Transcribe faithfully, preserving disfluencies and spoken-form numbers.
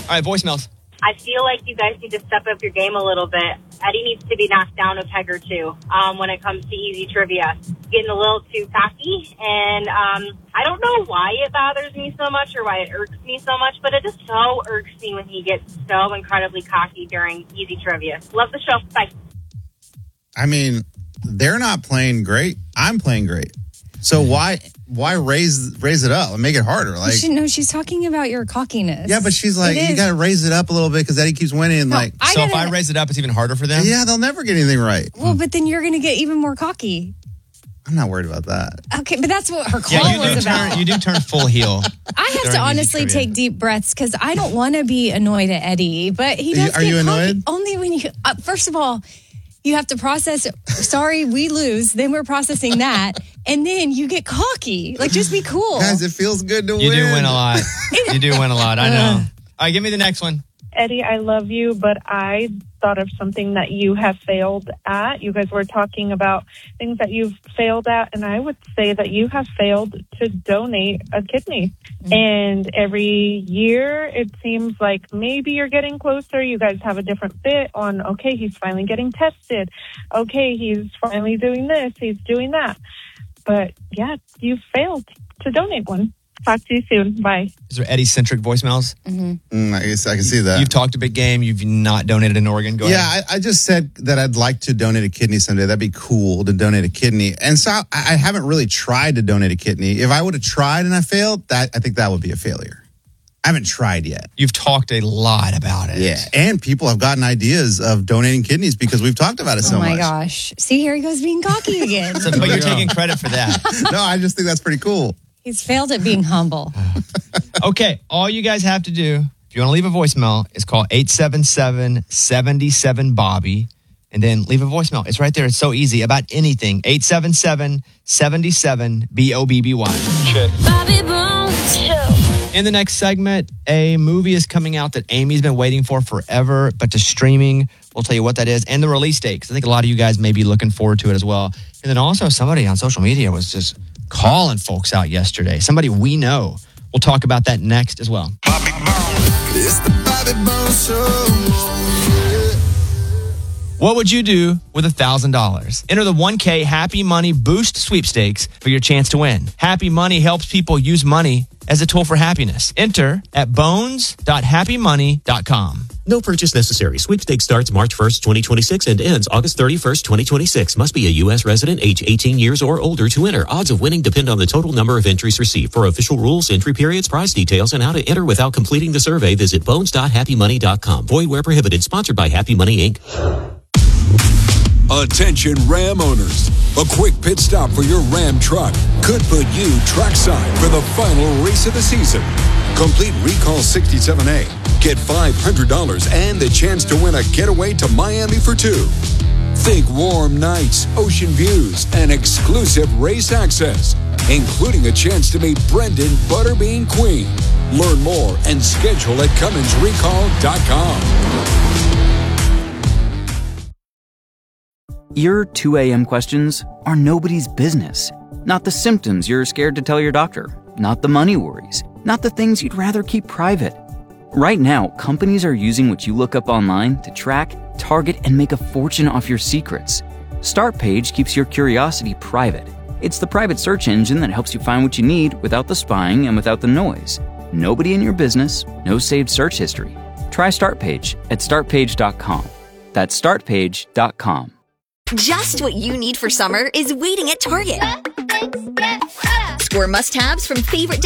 All right, voicemails. I feel like you guys need to step up your game a little bit. Eddie needs to be knocked down a peg or two um, when it comes to easy trivia. Getting a little too cocky, and um, I don't know why it bothers me so much or why it irks me so much, but it just so irks me when he gets so incredibly cocky during easy trivia. Love the show. Bye. I mean, they're not playing great. I'm playing great. So why why raise raise it up and make it harder? Like, she, no, she's talking about your cockiness. Yeah, but she's like, you got to raise it up a little bit because Eddie keeps winning. No, like, I so gotta, if I raise it up, it's even harder for them? Yeah, they'll never get anything right. Well, but then you're going to get even more cocky. I'm not worried about that. Okay, but that's what her call yeah, you was do about. turn, you do turn full heel. I have to honestly take deep breaths because I don't want to be annoyed at Eddie, but he does Are get you annoyed? cocky. Only when you, uh, first of all, you have to process, sorry, we lose. Then we're processing that. And then you get cocky. Like, just be cool. Guys, it feels good to You win. do win a lot. You do win a lot. I know. All right, give me the next one. Eddie, I love you, but I thought of something that you have failed at. You guys were talking about things that you've failed at, and I would say that you have failed to donate a kidney. Mm-hmm. And every year, it seems like maybe you're getting closer. You guys have a different bit on, okay, he's finally getting tested. Okay, he's finally doing this. He's doing that. But, yeah, you failed to donate one. Talk to you soon. Bye. Is there Eddie-centric voicemails? Mm-hmm. Mm, I guess I can see that. You've talked a big game. You've not donated an organ. Go yeah, ahead. I, I just said that I'd like to donate a kidney someday. That'd be cool to donate a kidney. And so I, I haven't really tried to donate a kidney. If I would have tried and I failed, that I think that would be a failure. I haven't tried yet. You've talked a lot about it. Yeah, and people have gotten ideas of donating kidneys because we've talked about it so much. Oh, my much. gosh. See, here he goes being cocky again. So, but you're taking credit for that. No, I just think that's pretty cool. He's failed at being humble. Okay, all you guys have to do, if you want to leave a voicemail, is call eight seven seven, seven seven, Bobby, and then leave a voicemail. It's right there. It's so easy. About anything. eight seven seven, seven seven, B O B B Y. Check. Bobby Bones Show. In the next segment, a movie is coming out that Amy's been waiting for forever, but to streaming. We'll tell you what that is and the release date, because I think a lot of you guys may be looking forward to it as well. And then also somebody on social media was just calling folks out yesterday. Somebody we know. We'll talk about that next as well. Bobby Bones. It's the Bobby Bones Show. What would you do with one thousand dollars? Enter the one K Happy Money Boost sweepstakes for your chance to win. Happy Money helps people use money as a tool for happiness. Enter at bones dot happy money dot com. No purchase necessary. Sweepstakes starts March first, twenty twenty-six and ends August thirty-first, twenty twenty-six. Must be a U S resident, age eighteen years or older to enter. Odds of winning depend on the total number of entries received. For official rules, entry periods, prize details, and how to enter without completing the survey, visit bones dot happy money dot com. Void where prohibited. Sponsored by Happy Money, Incorporated. Attention Ram owners. A quick pit stop for your Ram truck could put you trackside for the final race of the season. Complete Recall sixty-seven A. Get five hundred dollars and the chance to win a getaway to Miami for two. Think warm nights, ocean views, and exclusive race access, including a chance to meet Brendan Butterbean Queen. Learn more and schedule at Cummins Recall dot com. Your two a.m. questions are nobody's business. Not the symptoms you're scared to tell your doctor. Not the money worries. Not the things you'd rather keep private. Right now, companies are using what you look up online to track, target, and make a fortune off your secrets. Startpage keeps your curiosity private. It's the private search engine that helps you find what you need without the spying and without the noise. Nobody in your business, no saved search history. Try Startpage at start page dot com. That's start page dot com. Just what you need for summer is waiting at Target. Score must-haves from favorite